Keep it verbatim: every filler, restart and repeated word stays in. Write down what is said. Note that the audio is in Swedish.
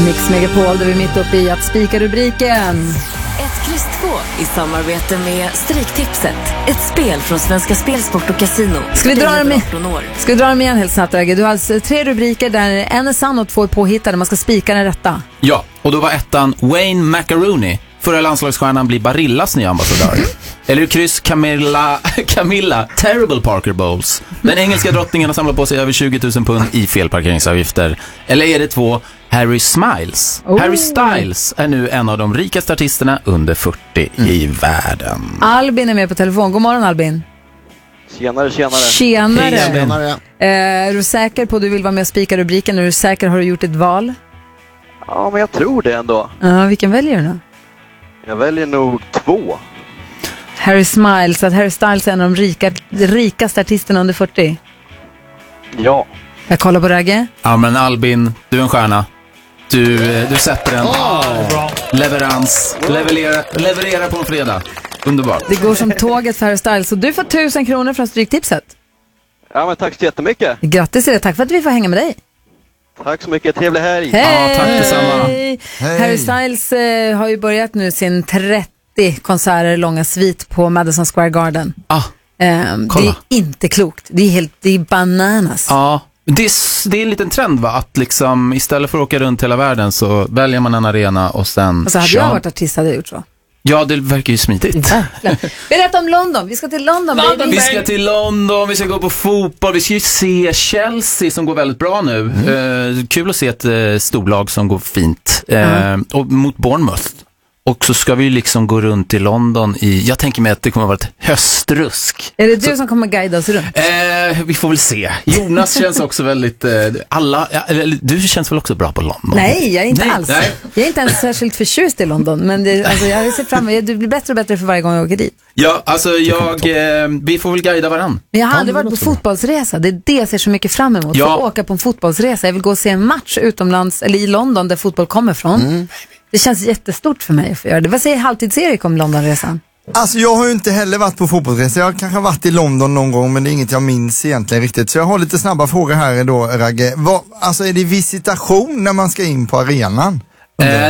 Mix Megapol, där vi är mitt uppe i att spika rubriken. Ett kryss två i samarbete med Stryktipset. Ett spel från Svenska Spelsport och Casino. Ska vi dra dem i, ska vi dra dem igen helt snabbt, Ragge? Du har alltså tre rubriker där en är sann och två är påhittade. Man ska spika den rätta. Ja, och då var ettan Wayne Macaroni. Förra landslagsstjärnan blir Barillas nya ambassadör. Eller kryss Camilla, Camilla Terrible Parker Bowles. Den engelska drottningen har samlat på sig över tjugo tusen pund i felparkeringsavgifter. Eller är det två Harry Smiles? Oh. Harry Styles är nu en av de rikaste artisterna under fyrtio mm. i världen. Albin är med på telefon. God morgon, Albin. Tjenare, tjenare. Tjenare. Hej, tjenare. Eh, är du säker på att du vill vara med och spika rubriken? Är du säker? Har du gjort ett val? Ja, men jag tror det ändå. Ja, uh, vilken väljer du då? Jag väljer nog två. Harry Smiles, att Harry Styles är en av de rika, rikaste artisterna under fyrtio. Ja. Jag kollar på Ragge. Ja, men Albin, du är en stjärna. Du, du sätter en oh, bra. leverans. Leverera, leverera på en fredag. Underbart. Det går som tåget för Harry Styles. Så du får tusen kronor från Stryktipset. Ja, men tack så jättemycket. Grattis till det. Tack för att vi får hänga med dig. Tack så mycket. Trevlig helg. Hej! Ja, tack detsamma. Hej. Harry Styles eh, har ju börjat nu sin trettio konserter långa svit på Madison Square Garden. Ah, eh, det är inte klokt. Det är helt det är bananas. Ja, det är, det är en liten trend, va? Att liksom istället för att åka runt hela världen så väljer man en arena och sen... Alltså hade jag varit artist hade jag gjort så. Ja, det verkar ju smidigt. Berätta om London. Vi ska till London. London vi ska till London, vi ska gå på fotboll. Vi ska ju se Chelsea som går väldigt bra nu. Mm. Eh, kul att se ett eh, storlag som går fint. Eh, mm. Och mot Bournemouth. Och så ska vi liksom gå runt i London i... Jag tänker mig att det kommer att vara ett höstrusk. Är det du så, som kommer guida oss runt? Eh, vi får väl se. Jonas känns också väldigt... Eh, alla, eller, du känns väl också bra på London? Nej, jag är inte Nej, alls. Nej. Jag är inte ens särskilt förtjust i London. Men det, alltså, jag ser fram emot... Du blir bättre och bättre för varje gång jag åker dit. Ja, alltså jag... Eh, vi får väl guida varann. Men jag har aldrig varit på fotbollsresa. Det är det jag ser så mycket fram emot. Ja. För att åka på en fotbollsresa. Jag vill gå och se en match utomlands, eller i London där fotboll kommer från. Mm. Det känns jättestort för mig att göra det. Vad säger Halvtids-Erik om Londonresan? Alltså jag har ju inte heller varit på fotbollsresa. Jag har kanske varit i London någon gång, men det är inget jag minns egentligen riktigt. Så jag har lite snabba frågor här då, Ragge. Vad, alltså är det visitation när man ska in på arenan? Eh,